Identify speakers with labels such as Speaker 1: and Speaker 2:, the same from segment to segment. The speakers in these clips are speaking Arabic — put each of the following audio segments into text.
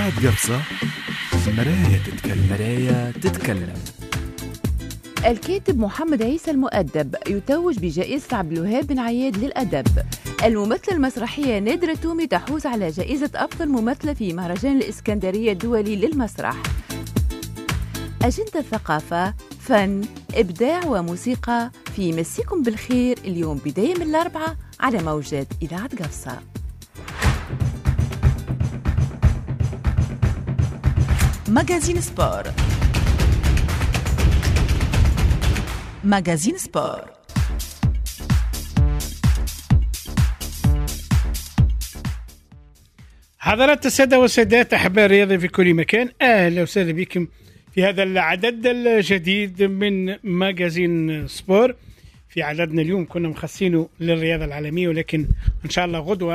Speaker 1: إذاعة قفصة. مرايا تتكلم.
Speaker 2: الكاتب محمد عيسى المؤدب يتوج بجائزة عبد الوهاب بن عياد للأدب. الممثلة المسرحية نادرة تومي تحوز على جائزة أفضل ممثلة في مهرجان الإسكندرية الدولي للمسرح. أجندة الثقافة، فن، إبداع وموسيقى في مسيكم بالخير اليوم بداية من الأربعاء على موجات إذاعة قفصة. ماجازين سبور. ماجازين سبور.
Speaker 3: حضرات السادة والسادات أحباء الرياضة في كل مكان، أهلا وسهلا بكم في هذا العدد الجديد من ماجازين سبور. في عددنا اليوم كنا مخصصينه للرياضة العالمية، ولكن إن شاء الله غدوة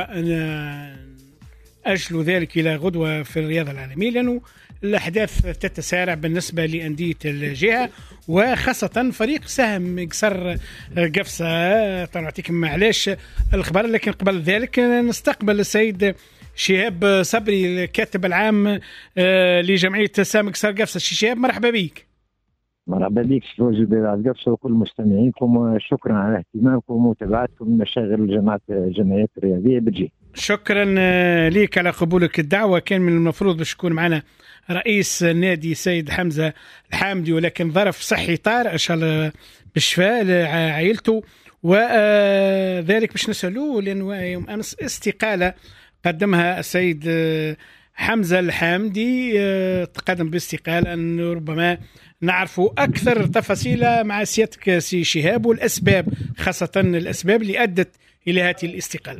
Speaker 3: أجل ذلك إلى غدوة في الرياضة العالمية، لأنه الأحداث تتسارع بالنسبة لأندية الجهة، وخاصة فريق سهم قصر قفصة. نعطيكم معلش الخبر، لكن قبل ذلك نستقبل السيد شهاب صبري الكاتب العام لجمعية سهم قصر قفصة. شهاب مرحبا بك.
Speaker 4: مرحبا بك فوزي بإذاعة قفصة وكل مستمعينكم، وشكرا على اهتمامكم ومتابعتكم مشاغل الجمعيات الرياضية بالجهة.
Speaker 3: شكرا لك على قبولك الدعوة. كان من المفروض باش يكون معنا رئيس النادي سيد حمزة الحامدي، ولكن ظرف صحي طارئ ان شاء الله بالشفاء لعائلته، وذلك باش نسألوه لأنه يوم أمس استقالة قدمها السيد حمزة الحامدي، تقدم باستقالة. أنه ربما نعرفوا أكثر تفاصيل مع سيادتك سي شهاب، والأسباب خاصة الأسباب اللي أدت إلى هذه الاستقالة.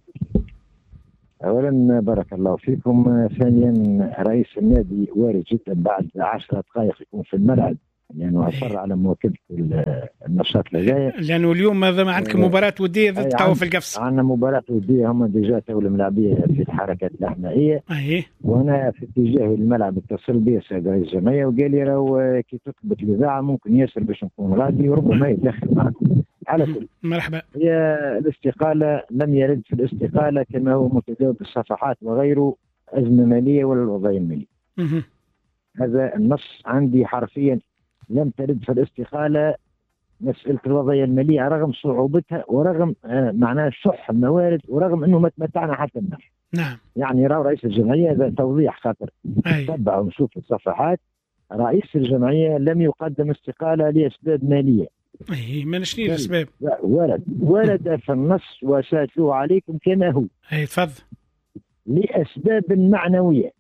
Speaker 4: أولا بارك الله فيكم. ثانيا رئيس النادي وارد جدا بعد 10 دقائق يكون في الملعب، لأنه أصر على مواكبة النشاط اللي جاي،
Speaker 3: لأنه اليوم ما عندكم مباراة ودية ضد قوافل القفص.
Speaker 4: عندنا مباراة ودية، هم ديجا تو الملاعبية في الحركات الأحمائية. وأنا في اتجاه الملعب اتصل بي السيد رئيس الجمعية وقال لي راهو كي تثبت الإذاعة ممكن ياسر باش نكون غادي وربما يتدخل معكم. على كل
Speaker 3: مرحبا.
Speaker 4: هي الاستقالة لم يرد في الاستقالة كما هو متداول في الصفحات وغيره أزمة مالية ولا الوضعية المالية. هذا النص عندي حرفيا، لم ترد في الاستقالة مسألة الوضعية المالية رغم صعوبتها ورغم معناه شح الموارد ورغم أنه ما تمتعنا حتى النار.
Speaker 3: نعم.
Speaker 4: يعني رئيس الجمعية هذا توضيح خاطر تتبع ونشوف الصفحات. رئيس الجمعية لم يقدم استقالة لأسباب مالية.
Speaker 3: ما نشني الأسباب؟
Speaker 4: ورد في النص وساتلوه عليكم كما هو.
Speaker 3: تفضل.
Speaker 4: لأسباب معنوية.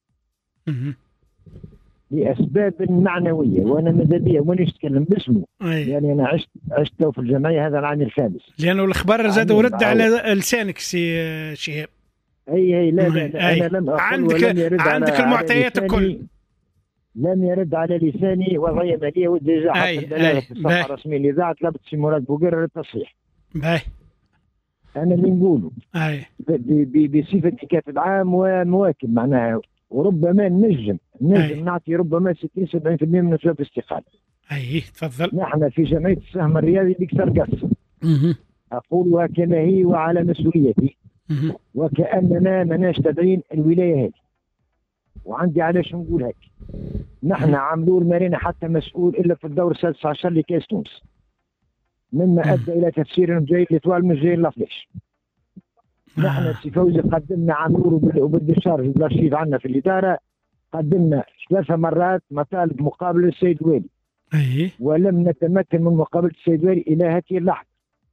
Speaker 4: لأسباب معنوية، وأنا ماذا بيا وأنا أتكلم باسمه، يعني أنا عشت في الجمعية هذا العام الخامس،
Speaker 3: لأنه الخبر زاد ورد على لسانك سي شهاب.
Speaker 4: لا أنا لم أقل
Speaker 3: عندك المعطيات الكل.
Speaker 4: لم يرد على لساني وضعية مالية وديجا حتى البلاغة في الصفحة الرسمية لإذاعة طلبت سي مراد بوقير للتصحيح. أنا اللي نقوله بصفتي كاتب عام ومواكب معناها، وربما نجم نعطي ربما 60-70% من أسباب الاستقالة.
Speaker 3: تفضل.
Speaker 4: نحن في جمعية السهم الرياضي بكثر قص، أقولها كما هي وعلى مسؤوليتي، وكأننا مناش تدعين الولاية هذه. وعندي علاش نقول هيك، نحن عملوا ما لنا حتى مسؤول إلا في الدور 16 لكاس تونس، مما أدى إلى تفسير جيد لطوال مش جاي لفليش. نحن سي فوزي قدمنا عملور وبالدشارج بالارشيف عندنا في الإدارة، قدمنا 3 مرات مطالب مقابل السيد والي، ولم نتمكن من مقابلة السيد والي إلى هذه اللحظة.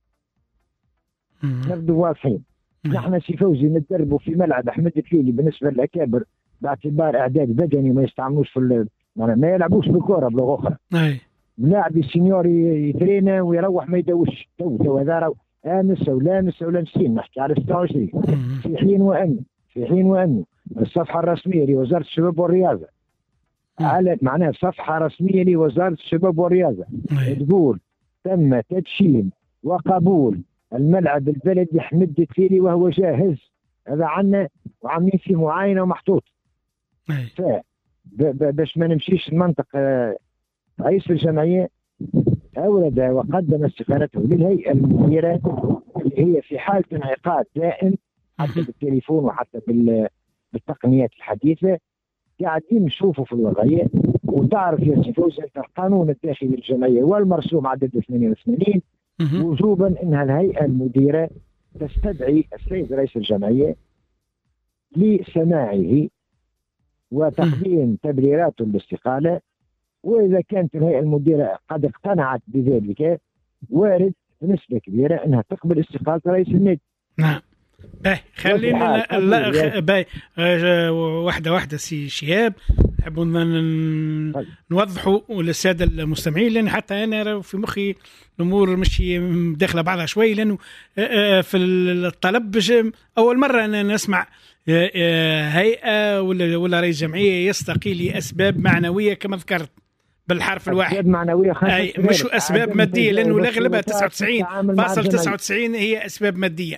Speaker 4: نبدو واضحين. نحن سي فوزي نتدربوا في ملعب أحمد الفيلي بالنسبة للأكابر باعتبار إعداد بدني وما يستعملوش ما يلعبوش بالكرة بلغة أخرى. لاعب السينيور يترينا ويروح ما يدوش. تو هذا آنس ولا نسين، نحكي على 26 في حين وأنه الصفحة الرسمية لوزارة الشباب والرياضة على معناها صفحة رسمية لوزارة الشباب والرياضة تقول تم تدشين وقبول الملعب البلدي حمد الفيلي وهو جاهز. هذا عنا وعاملين فيه معاينة ومحطوط. باش ما نمشيش المنطق، رئيس الجمعية أورد وقدم استقالته للهيئة المديرة اللي هي في حالة انعقاد دائم، حتى بالتليفون وحتى بالتقنيات الحديثه قاعدين نشوفوا في الوضعيه. وتعرف يا سي فوزي القانون الداخلي للجمعيه والمرسوم عدد 88 وجوبا انها الهيئه المديره تستدعي السيد رئيس الجمعيه لسماعه وتقديم تبريراته للاستقاله، واذا كانت الهيئه المديره قد اقتنعت بذلك وارد بنسبه كبيره انها تقبل استقاله رئيس النادي.
Speaker 3: نعم. خلينا واحدة سي شهاب، نحبوا نوضحوا للسادة المستمعين، لأن حتى أنا في مخي الأمور مش داخلة بعضها شوي، لأنه في الطلب أول مرة أنا نسمع هيئة ولا رئيس جمعية يستقيل لأسباب معنوية كما ذكرت بالحرف الواحد.
Speaker 4: أسباب معنوية
Speaker 3: أي مش أسباب مادية، لأنه الأغلبية 99.99 هي أسباب مادية.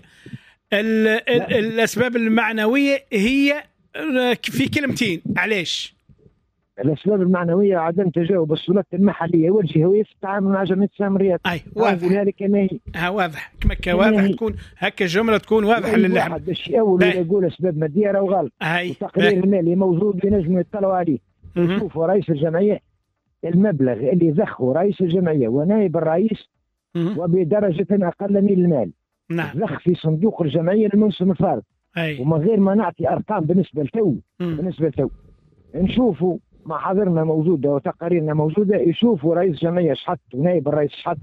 Speaker 3: الأسباب المعنوية هي في كلمتين، علاش؟
Speaker 4: الأسباب المعنوية عدم تجاوب السلطات المحلية والجهوية في التعامل مع جمعية السامريات.
Speaker 3: أي واضح.
Speaker 4: ذلك ما هي
Speaker 3: واضح كما واضح تكون هكا الجملة تكون واضحة للحم.
Speaker 4: باش أول يقول أسباب مادية راه غلط. التقرير المالي موجود ينجموا يطلعوا عليه. يشوفوا رئيس الجمعية المبلغ اللي ضخه رئيس الجمعية ونائب الرئيس وبدرجة أقل من المال.
Speaker 3: نعم.
Speaker 4: ضخ في صندوق الجمعية للموسم الفارط. ومن غير ما نعطي أرقام بالنسبة لتو نشوفوا محاضرنا موجودة وتقاريرنا موجودة، يشوفوا رئيس جمعية شحط ونائب الرئيس شحط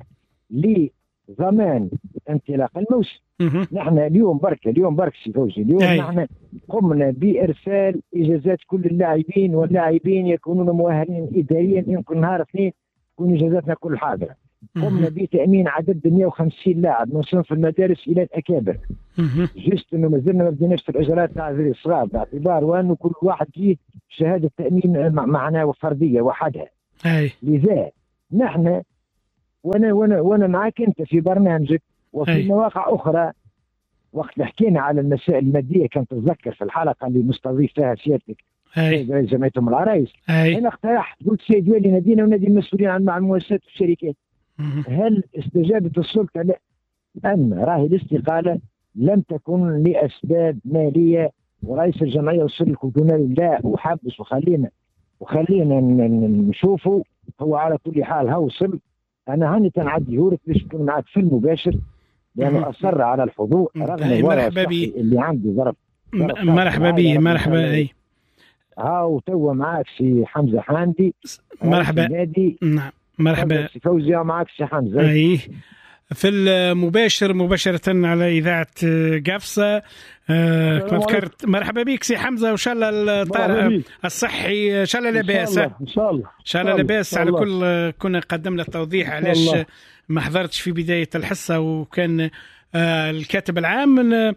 Speaker 4: لضمان انطلاق الموسم. نحن اليوم برك سي فوزي، اليوم نحن قمنا بإرسال إجازات كل اللاعبين، واللاعبين يكونون مؤهلين إداريا، يمكن نهار اثنين تكون إجازاتنا كل حاضرة. قمنا بتأمين عدد 150 لاعب من صنف المدارس إلى الأكابر. جست إنه ما زلنا ما بديناش في الإجراءات تاع الصغار، باعتبار وأنه كل واحد فيه شهادة تأمين معنا وفردية وحدها. لذا نحن وأنا معك أنت في برنامجك وفي مواقع أخرى وقت حكينا على المسائل المادية، كنت تتذكر في الحلقة اللي مستضيف فيها سيادتك رئيس جمعية العرايس، أنا اقترحت قلت سيد والي نادينا ونادي المسؤولين عن مع المؤسسات والشركات. هل استجابت السلطة؟ لا. أما راهي الاستقالة لم تكن لأسباب مالية، ورئيس الجمعية وصل لكم قلنا لا وحبس وخلينا نشوفه. هو على كل حال هوصل، أنا هاني تنعدي هورك باش نكون معك في المباشر لأنه أصر على الحضور رغم
Speaker 3: مرحبا بي
Speaker 4: اللي عندي ظرف.
Speaker 3: مرحبا بي مرحبا.
Speaker 4: هاو توا معك سي حمزة حامدي.
Speaker 3: مرحبا. نعم مرحبا
Speaker 4: سي فوزي معك سي حمزة.
Speaker 3: في المباشر مباشرة على إذاعة قفصة. كما ذكرت مرحبا بك سي حمزة، وإن شاء الله الطارئ الصحي إن شاء الله لاباس.
Speaker 4: إن شاء الله
Speaker 3: لاباس. على كل كنا قدمنا التوضيح علاش ما حضرتش في بداية الحصة، وكان الكاتب العام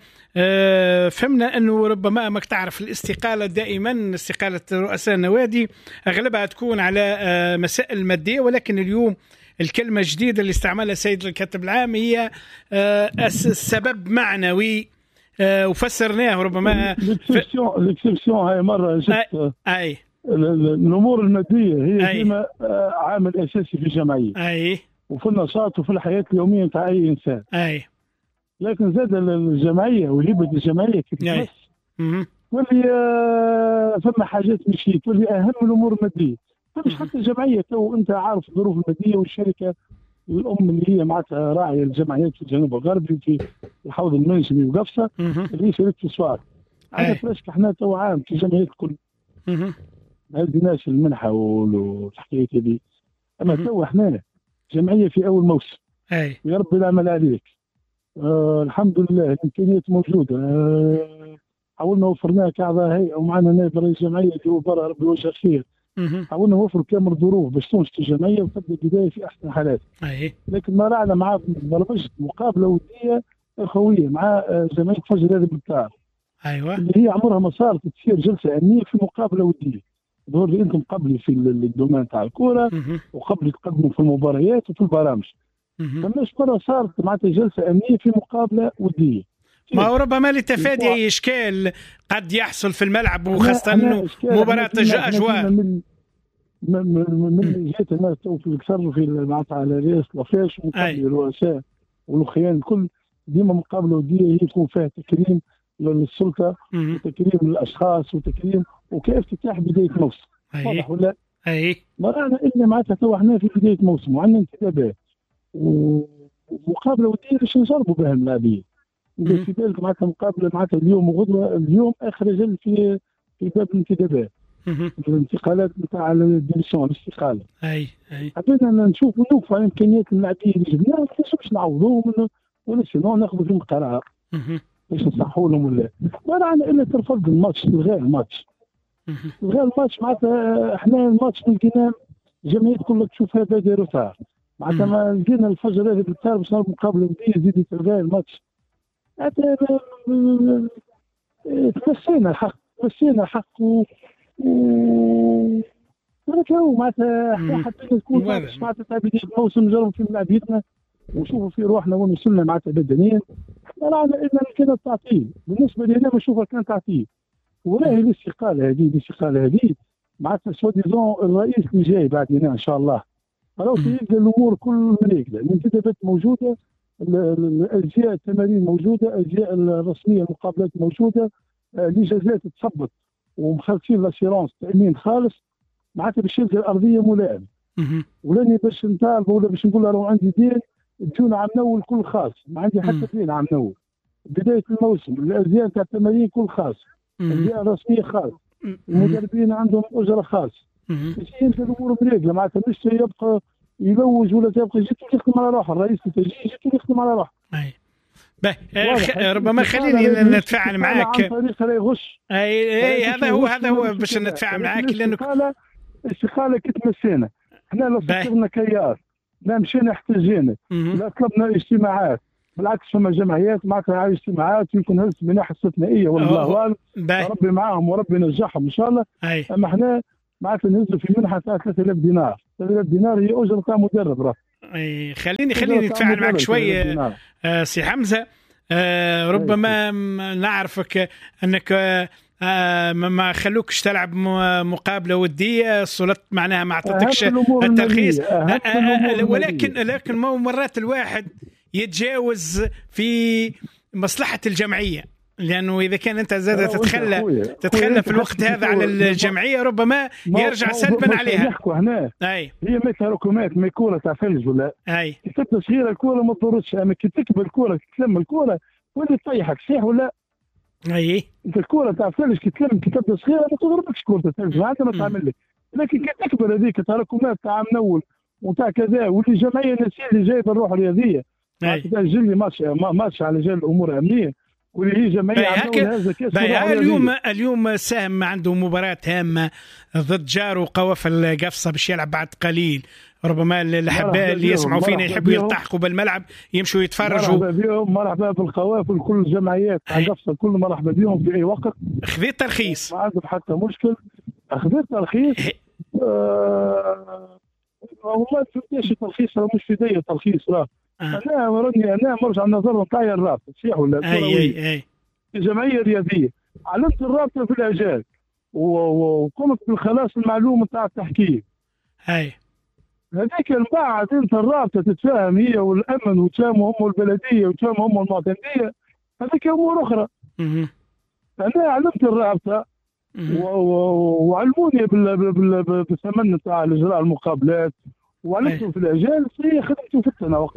Speaker 3: فهمنا أنه ربما ما تعرف الاستقالة دائما استقالة رؤساء النوادي أغلبها تكون على مسائل مادية، ولكن اليوم الكلمة الجديدة اللي استعملها السيد الكاتب العام هي السبب معنوي، وفسرناه ربما
Speaker 1: الاكسبسيون هاي مرة جت الأمور المادية هي ديما عامل أساسي في الجمعية وفي النشاط وفي الحياة اليومية نتاع أي إنسان. لكن زاد الجمعية وهيبة الجمعية كيف تولي فما حاجات مشي تولي أهم الأمور المادية. مش حتى الجمعية تو أنت عارف الظروف المادية، والشركة الأم اللي هي معناتها راعية الجمعيات في الجنوب الغربي في الحوض المنجمي وقفصة اللي هي شركة السوار. عندنا فلاشك احنا تو عام في الجمعيات الكل ما عندناش المنحة والحكاية هذه. أما تو احنا جمعية في أول موسم يا رب العمل عليك. الحمد لله الإمكانيات موجودة. حاولنا وفرناها كأعضاء هيئة ومعنا نائب رئيس الجمعية اللي هو برا ربي وجه خير. حاولنا نوفر كامل الظروف باش تنشط الجمعية وتبدا البداية في أحسن الحالات. لكن ما رعنا مع برمجة مقابلة ودية أخوية مع جمعية فجر هذه بالطار. اللي هي عمرها ما صارت تصير جلسة أمنية في مقابلة ودية. ظهر لي أنتم قبلي في الدومين تاع الكورة وقبل تقدموا في المباريات وفي البرامج. فماش مرة صارت معناتها جلسة أمنية في مقابلة ودية.
Speaker 3: ما هو ربما لتفادي أي إشكال قد يحصل في الملعب، وخاصة أنه مباراة أجواء.
Speaker 1: من جهة الناس تو في الكسر في معناتها على رئاسة لافاش ومقابل الرؤساء والخيان الكل ديما مقابلة ودية هي يكون فيها تكريم للسلطه وتكريم الاشخاص وتكريم وكافتتاح بدايه موسم. واضح ولا؟ ما رانا الا معناتها تو احنا في بدايه موسم وعندنا انتدابات ومقابله وديه باش نجربوا بها اللاعبين. في بالك معناتها مقابله معناتها اليوم وغدوه، اليوم اخر رجل في باب الانتدابات الانتقالات نتاع الديميسيون الاستقاله. حبينا نشوفوا نوقفوا على امكانيات اللاعبين اللي جبناهم ما نجمش نعوضوهم ولا سينو ناخذوا فيهم قرار باش نصحوا لهم ولا ما رانا الا ترفض الماتش الغاء الماتش. الغاء الماتش معناتها احنا الماتش لقينا الجماهير كلها تشوف هذا داير ثار معناتها ما لقينا الفجر هذا بالثار باش نلعب مقابله وديه زيد تلغاء الماتش. تمسينا الحق هو معناتها احنا حبينا نكون معناتها تاع بدايه الموسم نجربوا في لعبيتنا ونشوفوا في روحنا وين وصلنا معناتها بدنيا. رانا ان كانت تعطيل بالنسبه لي انا بشوفها كانت تعطيل. وراهي الاستقاله هذه معناتها سوا ديزون الرئيس اللي جاي بعدنا ان شاء الله راهو تلقى الامور كل مريقله، الانتدابات موجوده، الاجزاء التمارين موجوده، الاجزاء الرسميه المقابلات موجوده، الاجازات تصبت ومخلصين لاسيرونس تامين خالص معناتها باش يلقى الارضيه ملائمه. ولاني باش نطالبوا ولا باش نقول راهو عندي دين تجونا عام نول كل خاص، ما عندي حتى دين عام نول. بدايه الموسم الاجزاء تاع التمارين كل خاص، الاجزاء الرسميه خاص، المدربين عندهم اجره خاص. باش يلقى الامور مريقله معناتها مش يبقى يلوج ولا تبقى جيتو يخدم على روحه، الرئيس جيتو يخدم على روحه.
Speaker 3: ربما خليني نتفاعل معك. هذا هو باش نتفاعل معك لانه
Speaker 1: الاستقاله كتمسينا احنا لا صرنا كيار لا مشينا احتجينا لا طلبنا اجتماعات، بالعكس فما جمعيات معناتها اجتماعات يمكن هزت مناحه استثنائيه والله اعلم ربي معاهم وربي ينجحهم ان شاء الله. اما احنا معناتها نهزوا في منحه 3000 دينار، 3000 دينار هي اجره تاع مدرب راه.
Speaker 3: خليني نتفاعل معك شويه سي حمزه. ربما نعرفك انك ما خلوكش تلعب مقابله وديه، السلطات معناها ما اعطتكش الترخيص، ولكن مرات الواحد يتجاوز في مصلحه الجمعيه، لانه اذا كان انت زاد تتخلى في الوقت هذا على الجمعيه ربما يرجع سلبا عليها.
Speaker 1: نحكوا هنا هي مثل ركومات ما كوره تاع فلج ولا كتبت صغيره الكوره ما تضرش، اما كي تكبر الكوره تلم الكوره واللي تطيحك صحيح ولا؟ انت الكوره تاع فلج كي تلم كي تبدا صغيره ما تضربكش كوره الفلج ما عندها ما تعمل لك، لكن كي تكبر هذيك تراكمات تاع عام نول وتاع كذا واللي الجمعيه النسيه اللي جايبه الروح الرياضيه تسجل لي ماتش على جال الامور الامنيه واللي هي جمعيه
Speaker 3: اليوم ساهم عنده مباراه هامه ضد جاره قوافل قفصه باش يلعب بعد قليل، ربما الاحباء اللي يسمعوا فينا يحبوا يلتحقوا بالملعب يمشوا يتفرجوا.
Speaker 1: مرحبا بهم، مرحبا بالقوافل كل الجمعيات قفصه كل مرحبا بهم في اي وقت.
Speaker 3: خذيت ترخيص؟
Speaker 1: ما عندهم حتى مشكل، خذيت ترخيص. والله ما فهمتش ترخيص مش في يدي ترخيص راه. انا مرجع النظر نتاعي الرابطه صحيح ولا؟
Speaker 3: اي
Speaker 1: جمعيه رياضيه علمت الرابطه في الاجال وقمت بالخلاص المعلوم نتاع التحكيم. هذيك من بعد انت الرابطه تتفاهم هي والامن وتفاهموا هم البلديه وتفاهموا هم المعتمديه، هذيك امور اخرى. انا علمت الرابطه وعلموني بالثمن نتاع اجراء المقابلات وعلمتهم في الاجال في خدمته في السنه وقت.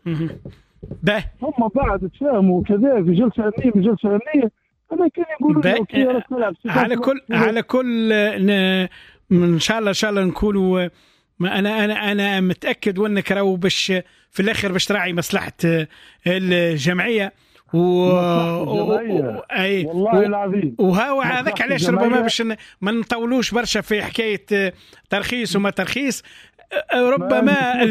Speaker 1: هم بعد تفاهموا كذا في جلسه امنيه انا كان يقولوا
Speaker 3: على كل ان شاء الله نكونوا. انا متاكد وانك راهو باش في الاخر باش تراعي مصلحه الجمعيه
Speaker 1: والله العظيم.
Speaker 3: وهذاك علاش ربما باش ما نطولوش برشا في حكايه ترخيص وما ترخيص. ربما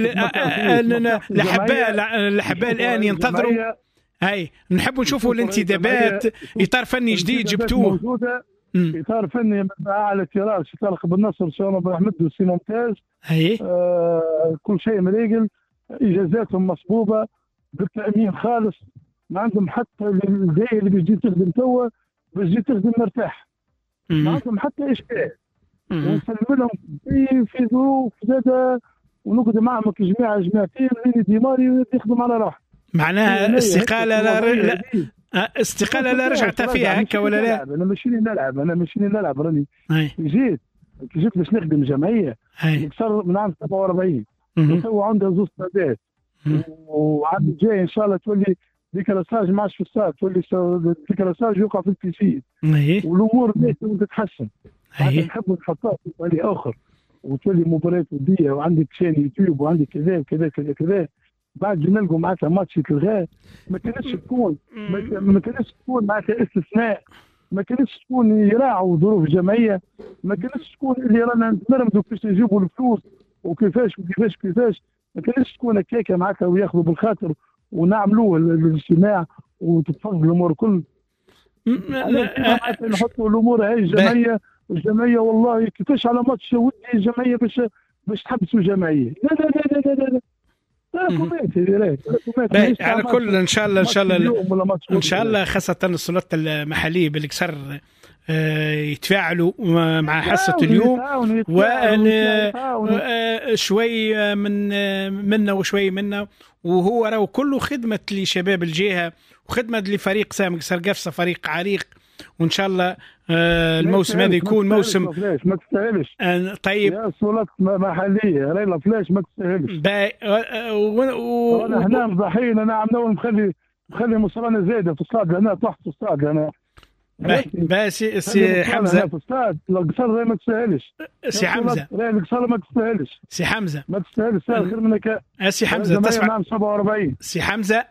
Speaker 3: الاحباء الان ينتظروا نحبوا نشوفوا الانتدابات، اطار فني جديد جبتوه،
Speaker 1: اطار فني على التراث في طارق بن نصر سلام بن احمد وسي ممتاز. كل شيء مريقل، اجازاتهم مصبوبه بالتامين خالص، ما عندهم حتى الجاي اللي بيجي تخدم توا بيجي تخدم مرتاح، ما عندهم حتى اشكال. ونسلم لهم في ظروف زاده ونقعد معهم جماعتين لين ديماري يخدم على روحه.
Speaker 3: معناها الاستقاله استقالة لا رجعت فيها هكا ولا لا؟
Speaker 1: أنا ماشي نلعب راني جيت باش نخدم جمعية نكسر من عام 47 وتو عندها زوج سادات وعاد جاي إن شاء الله تولي ديك الاساج ما عادش في الصاد تولي ديك الاساج يوقع في البيسيد والامور بدات تتحسن نحب نحطها في طريق اخر وتولي مباريات وديه وعندك شان يوتيوب وعندك كذا وكذا كذا كذا بعد نلقوا معناتها ماتش يتلغى ما كانتش تكون معناتها استثناء ما كانتش تكون يراعوا ظروف جمعيه ما كانتش تكون اللي رانا نتمرمدوا كيفاش نجيبوا الفلوس وكيفاش ما كانتش تكون هكاكا معناتها وياخذوا بالخاطر ونعملوه الاجتماع وتتفضل الامور كل نحطوا الامور هاي الجمعيه والله كيفاش على ماتش ودي الجمعيه باش تحبسوا جمعيه لا
Speaker 3: على كل ان شاء الله خاصه السلطات المحليه بالكسر يتفاعلوا مع حصة اليوم شوي منا وشوي منا وهو راهو كله خدمة لشباب الجهة وخدمة لفريق سام قصر قفصة فريق عريق وإن شاء الله الموسم هذا يكون موسم
Speaker 1: ما تستاهلش
Speaker 3: طيب
Speaker 1: يا سلطات محلية راهي فلاش ما تستاهلش احنا مضحين انا عم نول مخلي مصرانة زايدة في الصاد هنا تحت الصاد هنا
Speaker 3: بس سي حمزه
Speaker 1: القصر ما تستاهلش
Speaker 3: سي حمزه
Speaker 1: القصر ما تستاهلش
Speaker 3: سي حمزه
Speaker 1: ما تستاهلش خير منك
Speaker 3: سي حمزه تسمع
Speaker 1: 47
Speaker 3: سي حمزه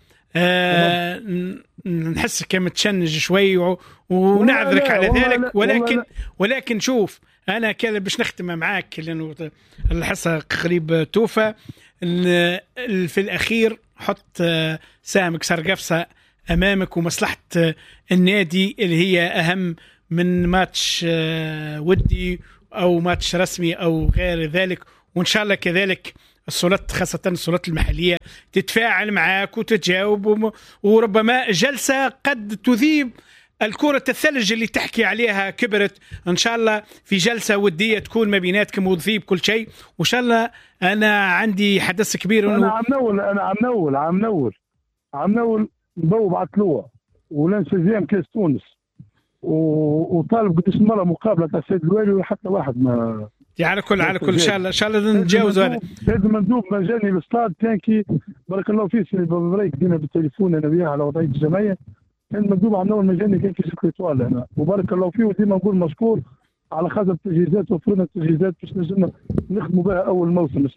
Speaker 3: نحسك متشنج شوي ونعذرك على ذلك ولكن شوف انا كذا باش نختم معاك لانه الحصه قريب توفى في الاخير حط سهم كسر قفصه أمامك ومصلحة النادي اللي هي أهم من ماتش ودي أو ماتش رسمي أو غير ذلك وإن شاء الله كذلك السلطات خاصة السلطات المحلية تتفاعل معك وتتجاوب وربما جلسة قد تذيب الكرة الثلج اللي تحكي عليها كبرت إن شاء الله في جلسة ودية تكون ما بيناتكم وتذيب كل شيء وإن شاء الله أنا عندي حدث كبير
Speaker 1: أنا عم نول نبوب عطلوع ولانسيزيام كاس تونس وطالب قديش مرة مقابلة تاع السيد الوالي حتى واحد ما
Speaker 3: على كل ان شاء الله نتجاوز هذا.
Speaker 1: هذا مندوب مجاني للاستاد كان كي بارك الله فيه سي بريك دينا بالتليفون انا وياه على وضعيه الجمعيه كان مندوب عندنا المجاني كان كي سكرتوال انا وبارك الله فيه وديما نقول مشكور على خاطر التجهيزات وفرنا التجهيزات باش نجمنا نخدموا بها اول موسم.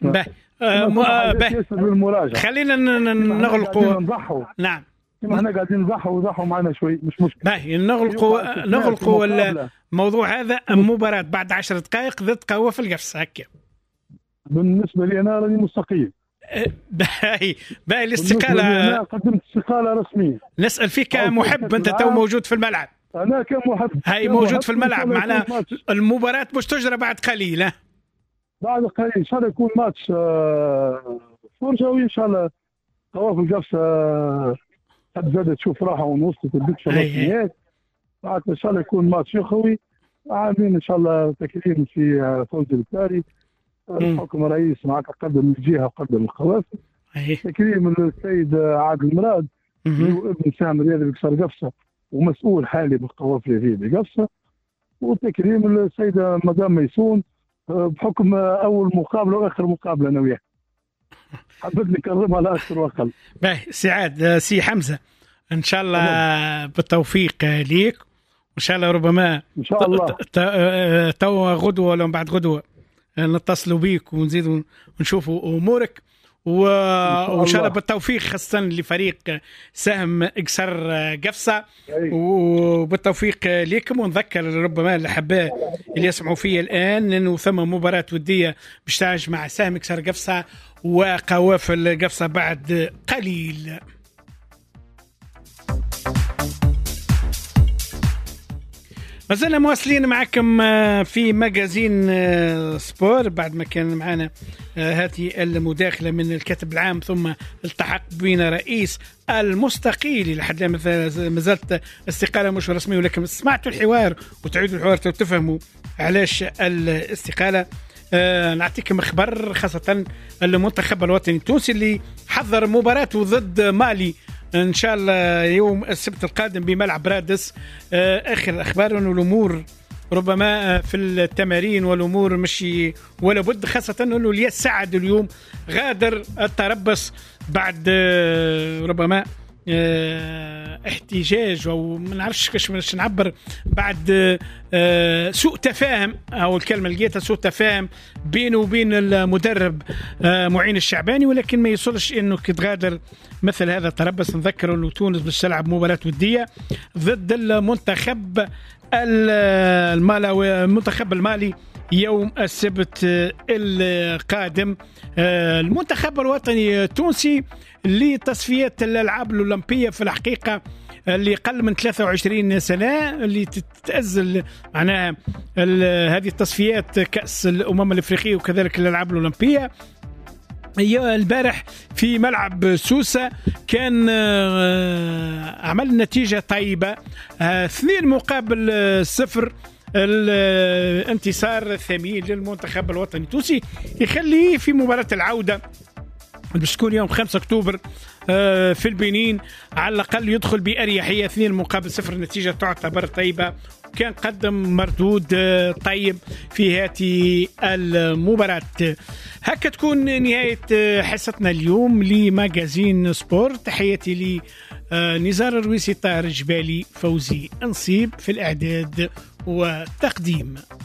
Speaker 3: خلينا نغلقوا. نعم
Speaker 1: كما احنا قاعدين نضحوا معنا شوي مش مشكل.
Speaker 3: باهي نغلقوا الموضوع هذا. مباراة بعد 10 دقائق ضد قهوة في القفص هكا.
Speaker 1: بالنسبة لي أنا راني مستقيل.
Speaker 3: باهي الاستقالة.
Speaker 1: أنا قدمت استقالة رسمية.
Speaker 3: نسأل فيك كمحب أنت تو موجود في الملعب.
Speaker 1: أنا كمحب.
Speaker 3: هاي موجود في الملعب معناها المباراة مش تجرى بعد قليل.
Speaker 1: بعد قليل إن شاء الله يكون ماتش فرجوي إن شاء الله. قهوة في القفص قد زادت تشوف راحه ونوصلت البيتش الرسميات بعد ان شاء الله يكون ماتش اخوي عاملين ان شاء الله تكريم في فوزي الكاري الحكم الرئيس مع قدم الجهه وقدم الخوافي تكريم السيد عادل مراد ابن سام رياضي بكسر قفصه ومسؤول حالي بالقوافل في بقفصه وتكريم السيده مدام ميسون بحكم اول مقابله واخر مقابله انا وياه حبيت نكرمها لاكثر واقل.
Speaker 3: باهي سعاد سي حمزه ان شاء الله بالتوفيق ليك وان شاء الله ربما
Speaker 1: ان شاء الله
Speaker 3: تو غدوه ولا بعد غدوه نتصلوا بيك ونزيدوا نشوفوا امورك وان شاء الله بالتوفيق خاصه لفريق سهم اكسر قفصه وبالتوفيق لكم. ونذكر ربما الاحباء اللي يسمعوا فيا الان انه ثم مباراه وديه باش تعج مع سهم اكسر قفصه وقوافل قفصه بعد قليل. ما زلنا مواصلين معكم في مجازين سبور بعد ما كان معنا هذه المداخلة من الكاتب العام ثم التحق بنا رئيس المستقيل لحد ما زالت استقالة مش رسمية ولكن سمعتوا الحوار وتعيدوا الحوار تفهموا علاش الاستقالة. نعطيكم خبر خاصة المنتخب الوطني التونسي اللي حضر مباراته ضد مالي ان شاء الله يوم السبت القادم بملعب رادس. اخر الاخبار انه الامور ربما في التمارين والامور مشي ولا بد، خاصه انه الياس سعد اليوم غادر التربص بعد ربما احتجاج او ما نعرفش كيفاش نعبر، بعد سوء تفاهم، او الكلمه اللي لقيتها سوء تفاهم بينه وبين المدرب معين الشعباني، ولكن ما يوصلش انه كتغادر مثل هذا التربص. نذكر انه تونس باش تلعب مباراه وديه ضد المنتخب المالوي، المنتخب المالي يوم السبت القادم. المنتخب الوطني التونسي لتصفيات الألعاب الأولمبية في الحقيقة اللي قل من 23 سنة اللي تتأزل معناها هذه التصفيات كأس الأمم الأفريقية وكذلك الألعاب الأولمبية. هي البارح في ملعب سوسة كان عمل نتيجة طيبة 2-0 الانتصار الثمين للمنتخب الوطني التونسي، يخليه في مباراة العودة باش تكون يوم 5 أكتوبر في البنين على الأقل يدخل بأريحية 2-0. النتيجة تعتبر طيبة، كان قدم مردود طيب في هذه المباراة. هكا تكون نهاية حصتنا اليوم لماجازين سبورت. تحياتي لنزار الرويسي، طاهر الجبالي، فوزي نصيب في الإعداد والتقديم.